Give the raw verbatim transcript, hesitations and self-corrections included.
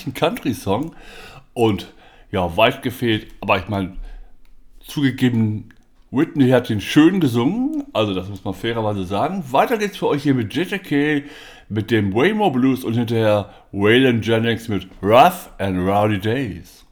eigentlich ein Country-Song und ja, weit gefehlt, aber ich meine, zugegeben, Whitney hat den schön gesungen, also das muss man fairerweise sagen. Weiter geht's für euch hier mit J J K mit dem Waymore Blues und hinterher Waylon Jennings mit Rough and Rowdy Days.